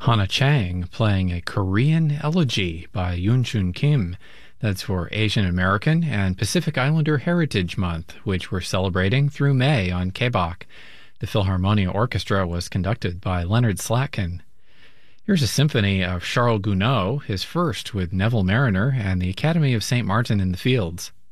Hana Chang playing a Korean elegy by Yoon Chun Kim. That's for Asian American and Pacific Islander Heritage Month, which we're celebrating through May on KBOK. The Philharmonia Orchestra was conducted by Leonard Slatkin. Here's a symphony of Charles Gounod, his first with Neville Marriner and the Academy of St. Martin in the Fields.